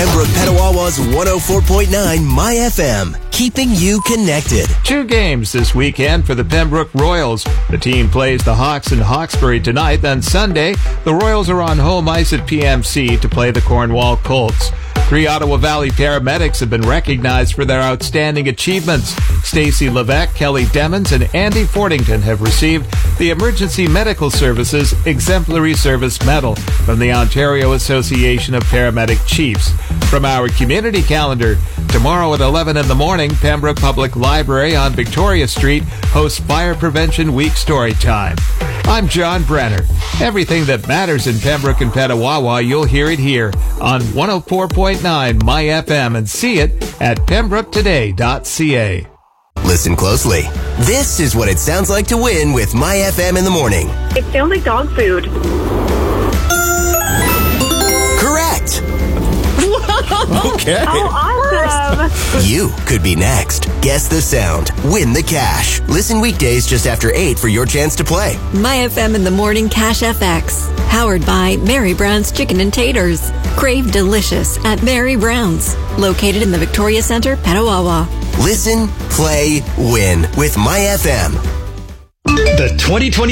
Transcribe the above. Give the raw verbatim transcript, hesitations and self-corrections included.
Pembroke Petawawa's one oh four point nine My F M, keeping you connected. Two games this weekend for the Pembroke Royals. The team plays the Hawks in Hawkesbury tonight. Then Sunday, the Royals are on home ice at P M C to play the Cornwall Colts. Three Ottawa Valley paramedics have been recognized for their outstanding achievements. Stacey Levesque, Kelly Demmons, and Andy Fordington have received the Emergency Medical Services Exemplary Service Medal from the Ontario Association of Paramedic Chiefs. From our community calendar, tomorrow at eleven in the morning, Pembroke Public Library on Victoria Street hosts Fire Prevention Week Story Time. I'm John Brenner. Everything that matters in Pembroke and Petawawa, you'll hear it here on one oh four point nine My F M and see it at pembroke today dot c a. Listen closely. This is what it sounds like to win with My F M in the morning. It sounds like dog food. Correct. Okay. Oh, awesome. You could be next. Guess the sound. Win the cash. Listen weekdays just after eight for your chance to play. My F M in the Morning Cash F X. Powered by Mary Brown's Chicken and Taters. Crave delicious at Mary Brown's. Located in the Victoria Centre, Petawawa. Listen, play, win with My F M. The twenty twenty